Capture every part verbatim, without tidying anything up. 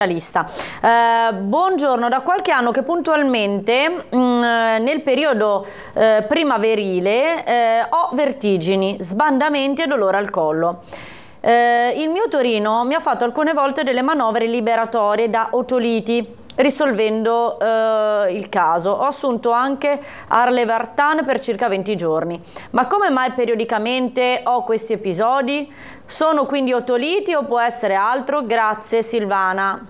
Lista. Eh, buongiorno, da qualche anno che puntualmente mh, nel periodo eh, primaverile eh, ho vertigini, sbandamenti e dolore al collo. Eh, il mio otorino mi ha fatto alcune volte delle manovre liberatorie da otoliti, risolvendo eh, il caso. Ho assunto anche Arlevartan per circa venti giorni. Ma come mai periodicamente ho questi episodi? Sono quindi otoliti o può essere altro? Grazie Silvana.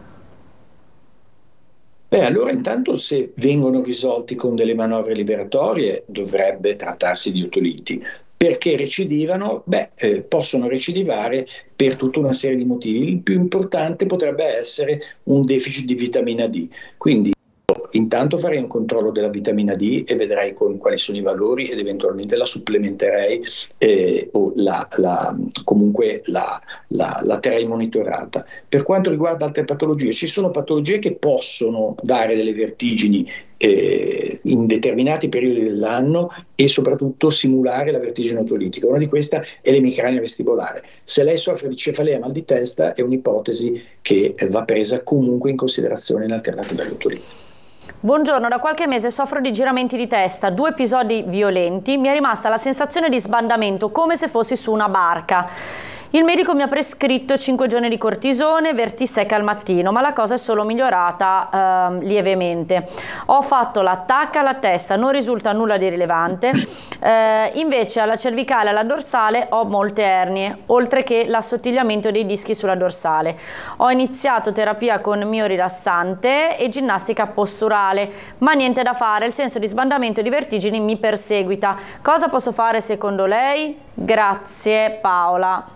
Beh, allora intanto se vengono risolti con delle manovre liberatorie dovrebbe trattarsi di otoliti. Perché recidivano? Beh, eh, possono recidivare per tutta una serie di motivi. Il più importante potrebbe essere un deficit di vitamina D. Quindi intanto farei un controllo della vitamina D e vedrei con quali sono i valori ed eventualmente la supplementerei eh, o la, la, comunque la, la, la terrei monitorata. Per quanto riguarda altre patologie, ci sono patologie che possono dare delle vertigini eh, in determinati periodi dell'anno e soprattutto simulare la vertigine otolitica. Una di queste è l'emicrania vestibolare. Se lei soffre di cefalea e mal di testa è un'ipotesi che va presa comunque in considerazione in alternativa agli otoliti. Buongiorno, da qualche mese soffro di giramenti di testa, due episodi violenti, mi è rimasta la sensazione di sbandamento come se fossi su una barca. Il medico mi ha prescritto cinque giorni di cortisone, Vertisec al mattino, ma la cosa è solo migliorata eh, lievemente. Ho fatto la T A C alla testa, non risulta nulla di rilevante, eh, invece alla cervicale e alla dorsale ho molte ernie, oltre che l'assottigliamento dei dischi sulla dorsale. Ho iniziato terapia con mio rilassante e ginnastica posturale, ma niente da fare, il senso di sbandamento e di vertigini mi perseguita. Cosa posso fare secondo lei? Grazie Paola.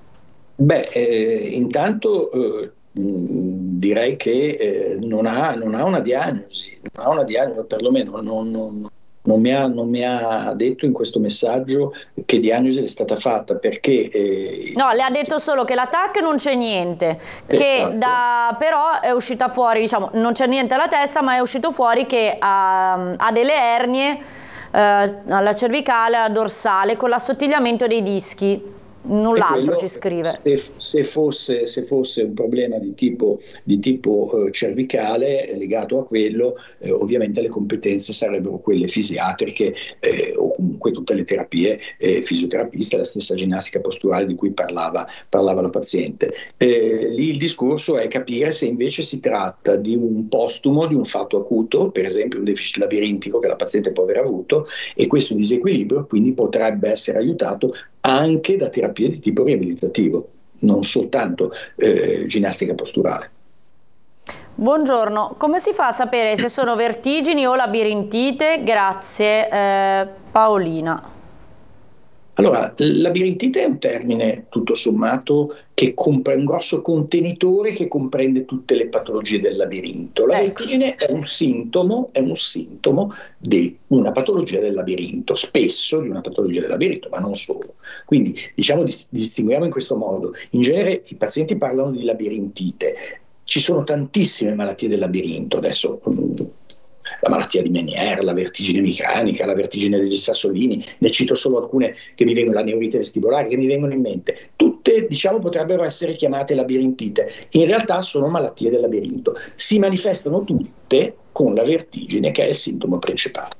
Beh, eh, intanto eh, mh, direi che eh, non ha, non ha una diagnosi, non ha una diagnosi, perlomeno non, non- non mi ha, non mi ha detto in questo messaggio che diagnosi le è stata fatta, perché eh, No, le ha detto solo che l'attacco non c'è niente, che esatto. da, però è uscita fuori, diciamo, non c'è niente alla testa, ma è uscito fuori che ha, ha delle ernie eh, alla cervicale, alla dorsale, con l'assottigliamento dei dischi. E Null'altro quello, ci scrive. se, se fosse, se fosse un problema di tipo, di tipo eh, cervicale eh, legato a quello, eh, ovviamente le competenze sarebbero quelle fisiatriche eh, o comunque tutte le terapie eh, fisioterapiste, la stessa ginnastica posturale di cui parlava, parlava la paziente. Eh, lì il discorso è capire se invece si tratta di un postumo, di un fatto acuto, per esempio un deficit labirintico che la paziente può aver avuto, e questo disequilibrio quindi potrebbe essere aiutato anche da terapie di tipo riabilitativo, non soltanto eh, ginnastica posturale. Buongiorno, come si fa a sapere se sono vertigini o labirintite? Grazie, eh, Paolina. Allora, labirintite è un termine tutto sommato che comprende un grosso contenitore che comprende tutte le patologie del labirinto. La Ecco. vertigine è un sintomo, è un sintomo di una patologia del labirinto, spesso di una patologia del labirinto, ma non solo. Quindi, diciamo, dis- distinguiamo in questo modo. In genere i pazienti parlano di labirintite. Ci sono tantissime malattie del labirinto, adesso mm, la malattia di Meniere, la vertigine micranica, la vertigine degli sassolini, ne cito solo alcune che mi vengono, la neurite vestibolare, che mi vengono in mente. Tutte, diciamo, potrebbero essere chiamate labirintite. In realtà sono malattie del labirinto. Si manifestano tutte con la vertigine, che è il sintomo principale.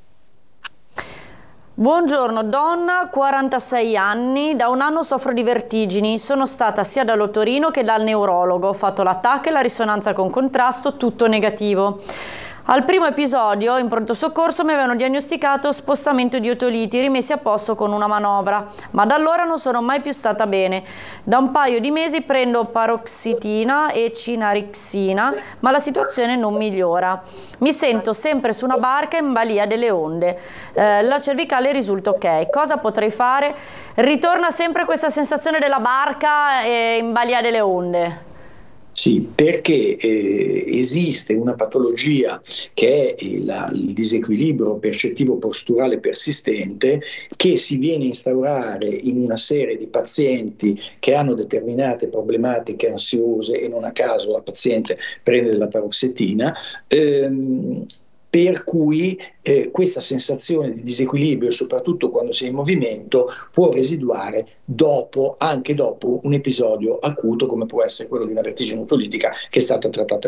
Buongiorno, donna, quarantasei anni, da un anno soffro di vertigini, sono stata sia dall'otorino che dal neurologo, ho fatto la T A C e la risonanza con contrasto, tutto negativo. Al primo episodio in pronto soccorso mi avevano diagnosticato spostamento di otoliti rimessi a posto con una manovra, ma da allora non sono mai più stata bene. Da un paio di mesi prendo paroxitina e cinarixina, ma la situazione non migliora. Mi sento sempre su una barca in balia delle onde. Eh, la cervicale risulta ok. Cosa potrei fare? Ritorna sempre questa sensazione della barca e in balia delle onde. Sì, perché eh, esiste una patologia che è il, la- il disequilibrio percettivo posturale persistente che si viene a instaurare in una serie di pazienti che hanno determinate problematiche ansiose e non a caso la paziente prende della paroxetina. ehm, Per cui eh, questa sensazione di disequilibrio, soprattutto quando si è in movimento, può residuare dopo, anche dopo un episodio acuto come può essere quello di una vertigine otolitica che è stata trattata